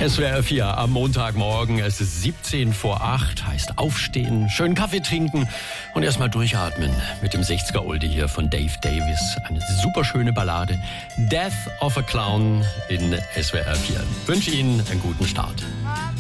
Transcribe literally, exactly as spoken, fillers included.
S W R vier am Montagmorgen. Es ist siebzehn vor acht, heißt aufstehen, schön Kaffee trinken und erstmal durchatmen mit dem sechziger-Oldie hier von Dave Davis. Eine super schöne Ballade. Death of a Clown in S W R vier. Ich wünsche Ihnen einen guten Start.